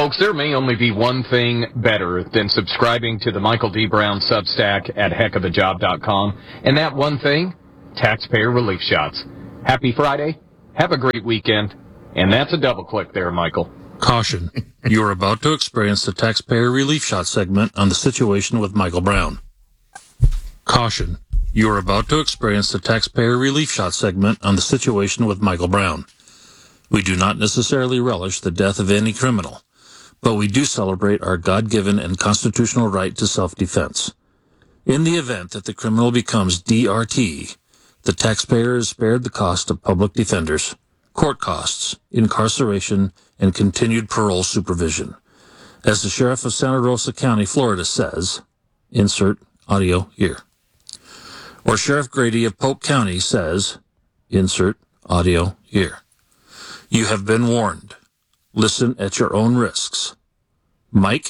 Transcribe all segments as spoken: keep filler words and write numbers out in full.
Folks, there may only be one thing better than subscribing to the Michael D. Brown Substack at heck of a job dot com, and that one thing, taxpayer relief shots. Happy Friday, have a great weekend, and that's a double click there, Michael. Caution, you are about to experience the taxpayer relief shot segment on The Situation with Michael Brown. Caution, you are about to experience the taxpayer relief shot segment on The Situation with Michael Brown. We do not necessarily relish the death of any criminal, but we do celebrate our God-given and constitutional right to self-defense. In the event that the criminal becomes D R T, the taxpayer is spared the cost of public defenders, court costs, incarceration, and continued parole supervision. As the sheriff of Santa Rosa County, Florida says, insert audio here. Or Sheriff Grady of Polk County says, insert audio here. You have been warned. Listen at your own risks. Mike?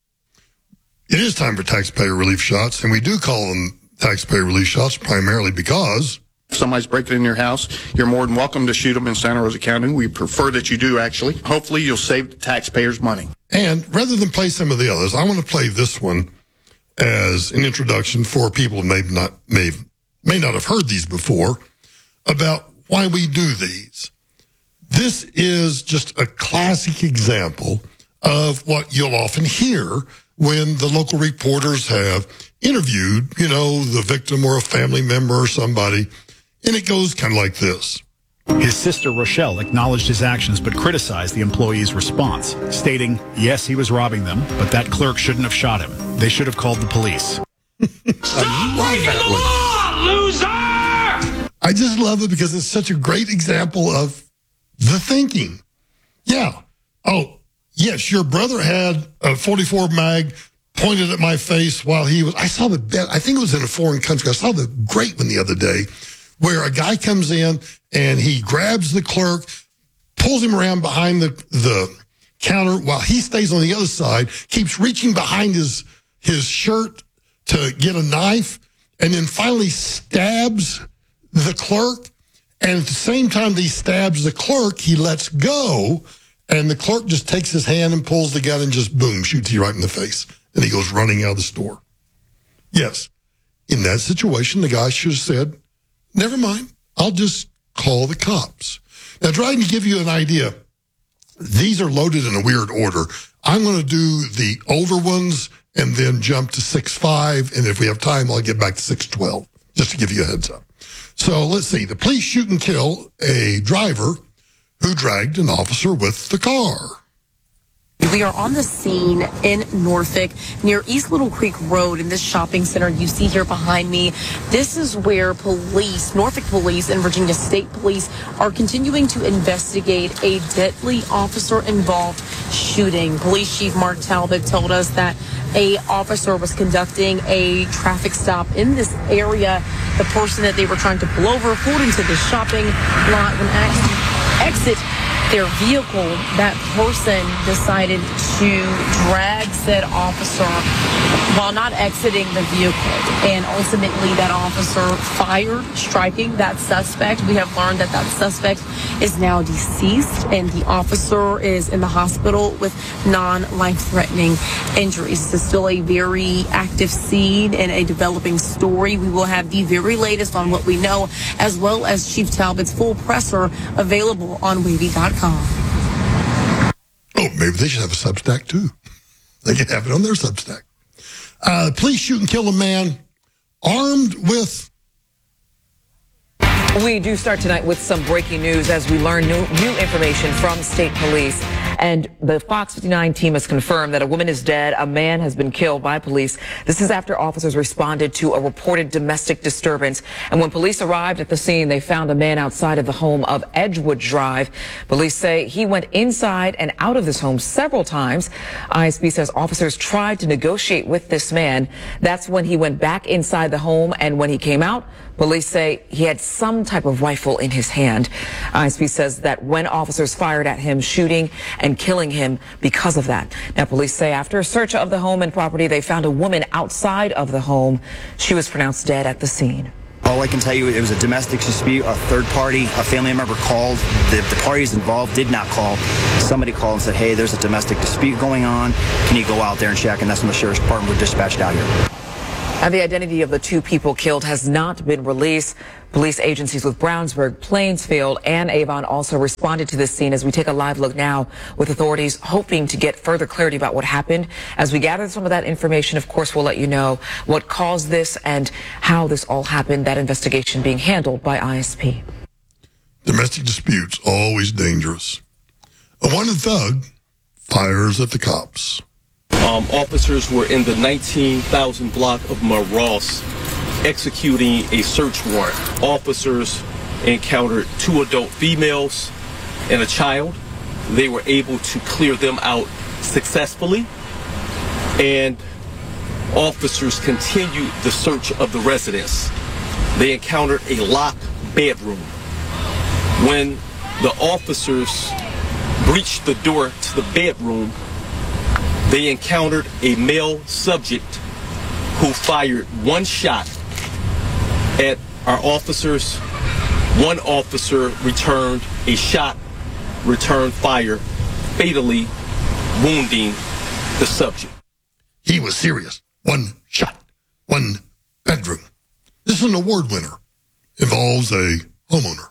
It is time for taxpayer relief shots, and we do call them taxpayer relief shots primarily because if somebody's breaking in your house, you're more than welcome to shoot them in Santa Rosa County. We prefer that you do, actually. Hopefully, you'll save the taxpayers money. And rather than play some of the others, I want to play this one as an introduction for people who may not, may, may not have heard these before about why we do these. This is just a classic example of what you'll often hear when the local reporters have interviewed, you know, the victim or a family member or somebody, and it goes kind of like this. His sister, Rochelle, acknowledged his actions but criticized the employee's response, stating, yes, he was robbing them, but that clerk shouldn't have shot him. They should have called the police. Stop breaking the law, loser! I just love it because it's such a great example of the thinking. Yeah. Oh, yes, your brother had a forty-four mag pointed at my face while he was, I saw the, I think it was in a foreign country. I saw the great one the other day where a guy comes in and he grabs the clerk, pulls him around behind the, the counter while he stays on the other side, keeps reaching behind his, his shirt to get a knife, and then finally stabs the clerk. And at the same time that he stabs the clerk, he lets go, and the clerk just takes his hand and pulls the gun and just, boom, shoots you right in the face. And he goes running out of the store. Yes, in that situation, the guy should have said, never mind, I'll just call the cops. Now, trying to give you an idea, these are loaded in a weird order. I'm going to do the older ones and then jump to six five, and if we have time, I'll get back to six twelve, just to give you a heads up. So let's see. The police shoot and kill a driver who dragged an officer with the car. We are on the scene in Norfolk near East Little Creek Road in this shopping center you see here behind me. This is where police, Norfolk Police and Virginia State Police are continuing to investigate a deadly officer-involved shooting. Police Chief Mark Talbot told us that a officer was conducting a traffic stop in this area. The person that they were trying to pull over pulled into the shopping lot when asked to exit their vehicle. That person decided to drag said officer while not exiting the vehicle, and ultimately that officer fired, striking that suspect. We have learned that that suspect is now deceased, and the officer is in the hospital with non-life-threatening injuries. This is still a very active scene and a developing story. We will have the very latest on what we know, as well as Chief Talbot's full presser available on wavy dot com. Oh, maybe they should have a Substack, too. They can have it on their Substack. Uh, police shoot and kill a man armed with... We do start tonight with some breaking news as we learn new, new information from state police. And the Fox fifty-nine team has confirmed that a woman is dead. A man has been killed by police. This is after officers responded to a reported domestic disturbance. And when police arrived at the scene, they found a man outside of the home of Edgewood Drive. Police say he went inside and out of this home several times. I S B says officers tried to negotiate with this man. That's when he went back inside the home. And when he came out, police say he had some type of rifle in his hand. I S B says that when officers fired at him, shooting and killing him because of that. Now, police say after a search of the home and property, they found a woman outside of the home. She was pronounced dead at the scene. All I can tell you, it was a domestic dispute. A third party, a family member called. The, the parties involved did not call. Somebody called and said, hey, there's a domestic dispute going on. Can you go out there and check? And that's when the sheriff's department were dispatched out here. And the identity of the two people killed has not been released. Police agencies with Brownsburg, Plainsfield, and Avon also responded to this scene as we take a live look now with authorities hoping to get further clarity about what happened. As we gather some of that information, of course, we'll let you know what caused this and how this all happened, that investigation being handled by I S P. Domestic disputes, always dangerous. A wanted thug fires at the cops. Um, officers were in the nineteen thousand block of Maross executing a search warrant. Officers encountered two adult females and a child. They were able to clear them out successfully, and officers continued the search of the residence. They encountered a locked bedroom. When the officers breached the door to the bedroom, they encountered a male subject who fired one shot at our officers. One officer returned a shot, returned fire, fatally wounding the subject. He was serious. One shot, one bedroom. This is an award winner. Involves a homeowner.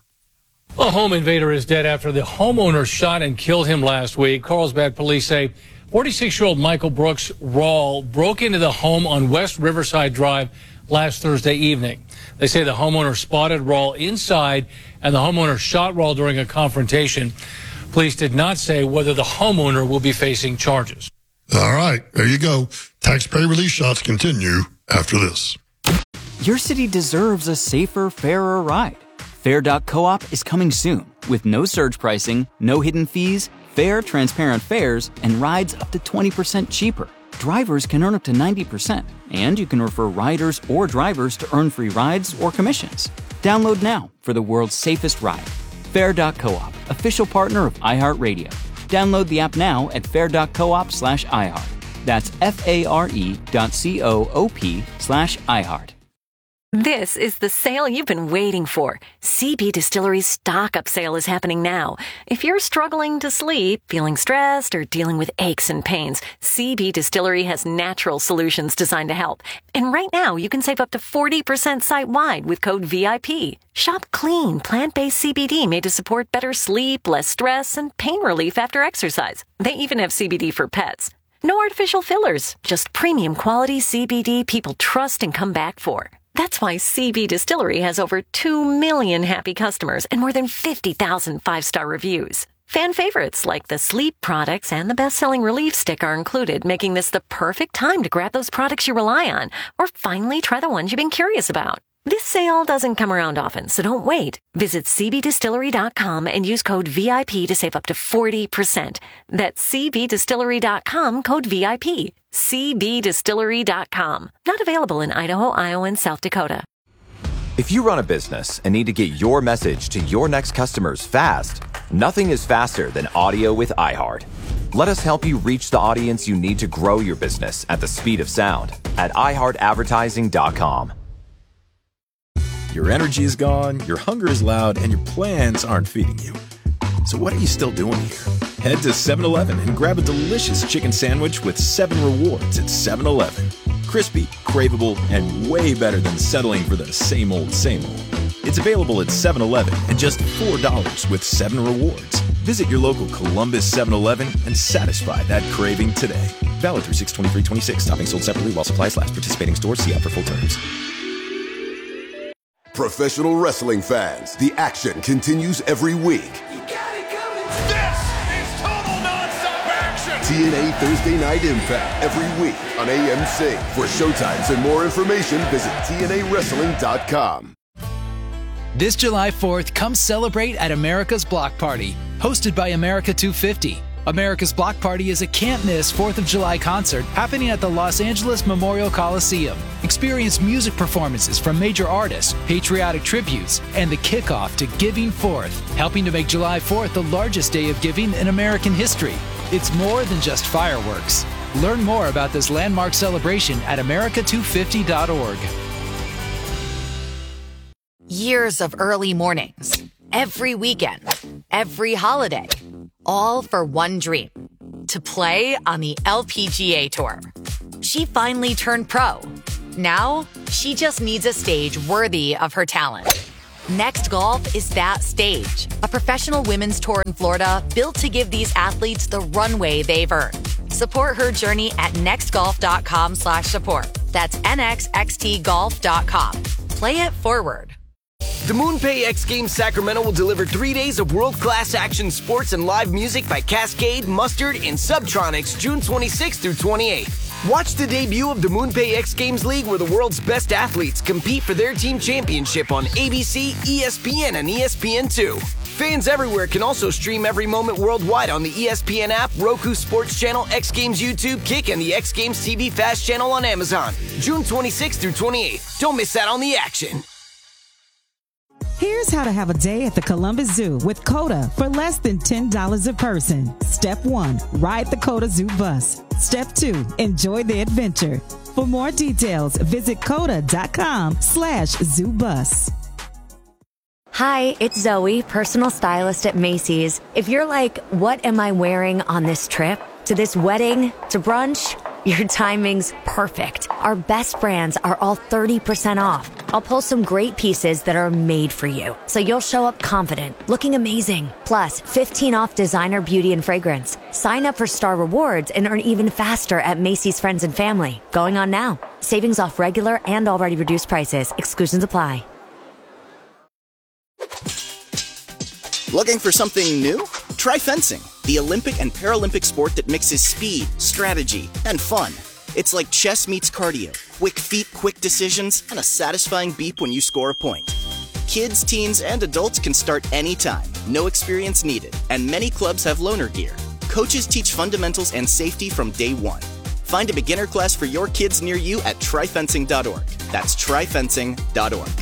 A home invader is dead after the homeowner shot and killed him last week. Carlsbad police say forty-six-year-old Michael Brooks Rawl broke into the home on West Riverside Drive last Thursday evening. They say the homeowner spotted Rawl inside and the homeowner shot Rawl during a confrontation. Police did not say whether the homeowner will be facing charges. All right, there you go. Taxpayer relief shots continue after this. Your city deserves a safer, fairer ride. Fair dot coop is coming soon with no surge pricing, no hidden fees, fair, transparent fares, and rides up to twenty percent cheaper. Drivers can earn up to ninety percent, and you can refer riders or drivers to earn free rides or commissions. Download now for the world's safest ride. Fair dot coop, official partner of iHeartRadio. Download the app now at fair dot coop slash iHeart. That's F-A-R-E dot C-O-O-P slash iHeart. This is the sale you've been waiting for. C B Distillery's stock-up sale is happening now. If you're struggling to sleep, feeling stressed, or dealing with aches and pains, C B Distillery has natural solutions designed to help. And right now, you can save up to forty percent site-wide with code V I P. Shop clean, plant-based C B D made to support better sleep, less stress, and pain relief after exercise. They even have C B D for pets. No artificial fillers, just premium quality C B D people trust and come back for. That's why C B Distillery has over two million happy customers and more than fifty thousand five-star reviews. Fan favorites like the sleep products and the best-selling Relief Stick are included, making this the perfect time to grab those products you rely on or finally try the ones you've been curious about. This sale doesn't come around often, so don't wait. Visit C B distillery dot com and use code V I P to save up to forty percent. That's C B distillery dot com, code V I P. C B distillery dot com. Not available in Idaho, Iowa, and South Dakota. If you run a business and need to get your message to your next customers fast, nothing is faster than audio with iHeart. Let us help you reach the audience you need to grow your business at the speed of sound at i heart advertising dot com. Your energy is gone, your hunger is loud, and your plans aren't feeding you. So what are you still doing here? Head to seven eleven and grab a delicious chicken sandwich with seven rewards at seven eleven. Crispy, craveable, and way better than settling for the same old, same old. It's available at seven eleven and just four dollars with seven rewards. Visit your local Columbus seven eleven and satisfy that craving today. Valid through six twenty-three twenty-six. Topping sold separately while supplies last. Participating stores. See app for full terms. Professional wrestling fans, the action continues every week. You got it coming. This is total nonstop action. T N A Thursday Night Impact every week on A M C. For showtimes and more information, visit T N A wrestling dot com. This July fourth, come celebrate at America's Block Party, hosted by America two fifty. America's Block Party is a can't-miss fourth of July concert happening at the Los Angeles Memorial Coliseum. Experience music performances from major artists, patriotic tributes, and the kickoff to Giving Fourth, helping to make July fourth the largest day of giving in American history. It's more than just fireworks. Learn more about this landmark celebration at america two fifty dot org. Years of early mornings, every weekend, every holiday, all for one dream, to play on the L P G A Tour. She finally turned pro. Now, she just needs a stage worthy of her talent. Next Golf is that stage, a professional women's tour in Florida built to give these athletes the runway they've earned. Support her journey at nextgolf.com slash support. That's nxxtgolf dot com. Play it forward. The MoonPay X Games Sacramento will deliver three days of world-class action sports and live music by Cascade, Mustard, and Subtronics June twenty-sixth through twenty-eighth. Watch the debut of the MoonPay X Games League, where the world's best athletes compete for their team championship on A B C, E S P N, and E S P N two. Fans everywhere can also stream every moment worldwide on the E S P N app, Roku Sports Channel, X Games YouTube, Kick, and the X Games T V Fast Channel on Amazon. June twenty-sixth through twenty-eighth. Don't miss out on the action. Here's how to have a day at the Columbus Zoo with CODA for less than ten dollars a person. Step one, ride the CODA Zoo bus. Step two, enjoy the adventure. For more details, visit coda.com slash zoo bus. Hi, it's Zoe, personal stylist at Macy's. If you're like, what am I wearing on this trip? To this wedding? To brunch? Your timing's perfect. Our best brands are all thirty percent off. I'll pull some great pieces that are made for you, so you'll show up confident, looking amazing. Plus, fifteen off designer beauty and fragrance. Sign up for Star Rewards and earn even faster at Macy's Friends and Family. Going on now. Savings off regular and already reduced prices. Exclusions apply. Looking for something new? Try fencing, the Olympic and Paralympic sport that mixes speed, strategy, and fun. It's like chess meets cardio, quick feet, quick decisions, and a satisfying beep when you score a point. Kids, teens, and adults can start anytime, no experience needed, and many clubs have loaner gear. Coaches teach fundamentals and safety from day one. Find a beginner class for your kids near you at try fencing dot org. That's try fencing dot org.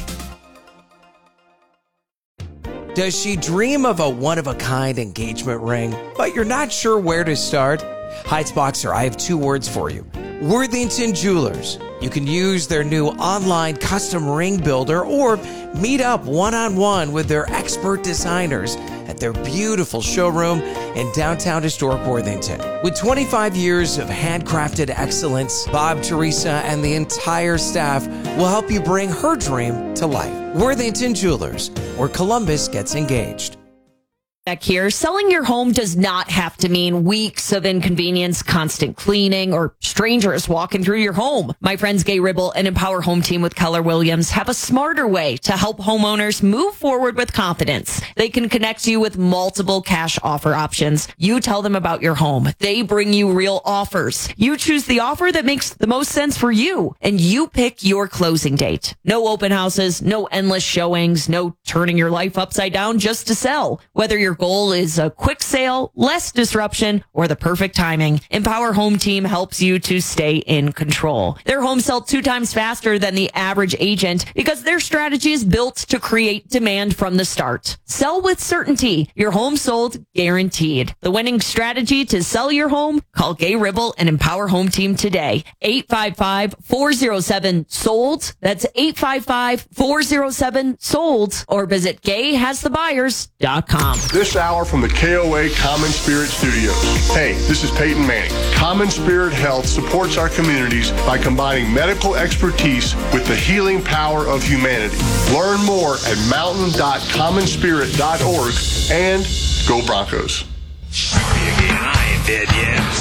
Does she dream of a one-of-a-kind engagement ring, but you're not sure where to start? Heights Boxer, I have two words for you. Worthington Jewelers. You can use their new online custom ring builder or meet up one-on-one with their expert designers at their beautiful showroom in downtown historic Worthington. With twenty-five years of handcrafted excellence, Bob, Teresa, and the entire staff will help you bring her dream to life. Worthington Jewelers, where Columbus gets engaged. Back here, selling your home does not have to mean weeks of inconvenience, constant cleaning, or strangers walking through your home. My friends Gay Ribble and Empower Home Team with Keller Williams have a smarter way to help homeowners move forward with confidence. They can connect you with multiple cash offer options. You tell them about your home. They bring you real offers. You choose the offer that makes the most sense for you, and you pick your closing date. No open houses, no endless showings, no turning your life upside down just to sell. Whether your goal is a quick sale, less disruption, or the perfect timing, Empower Home Team helps you to stay in control. Their homes sell two times faster than the average agent because their strategy is built to create demand from the start. Sell with certainty. Your home sold guaranteed. The winning strategy to sell your home? Call Gay Ribble and Empower Home Team today. eight five five, four oh seven, sold. That's eight five five, four oh seven, sold. Or visit gay has the buyers dot com. This hour from the K O A Common Spirit Studios. Hey, this is Peyton Manning. Common Spirit Health supports our communities by combining medical expertise with the healing power of humanity. Learn more at mountain dot common spirit dot org and go Broncos. Shoot me again, I ain't dead yet.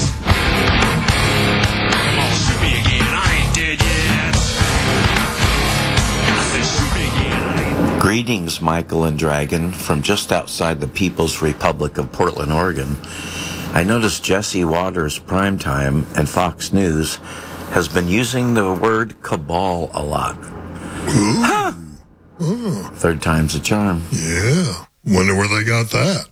Come on, shoot me again, I ain't dead yet. I said shoot me again, I ain't dead. Greetings, Michael and Dragon, from just outside the People's Republic of Portland, Oregon. I noticed Jesse Waters Primetime and Fox News has been using the word cabal a lot. Huh. Oh. Third time's a charm. Yeah. Wonder where they got that.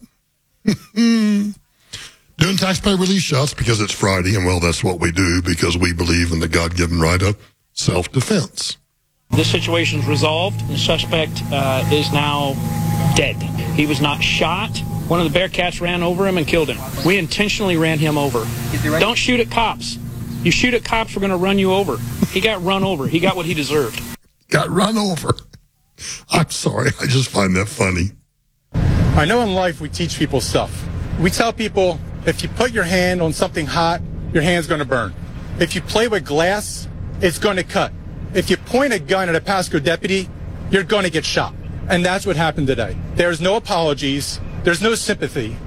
Doing taxpayer relief shots because it's Friday, and well, that's what we do because we believe in the God-given right of self-defense. This situation's resolved. The suspect uh, is now dead. He was not shot. One of the Bearcats ran over him and killed him. We intentionally ran him over. Right? Don't shoot at cops. You shoot at cops, we're going to run you over. He got run over. He got what he deserved. Got run over. I'm sorry. I just find that funny. I know in life we teach people stuff. We tell people if you put your hand on something hot, your hand's going to burn. If you play with glass, it's going to cut. If you point a gun at a Pasco deputy, you're going to get shot. And that's what happened today. There's no apologies. There's no sympathy.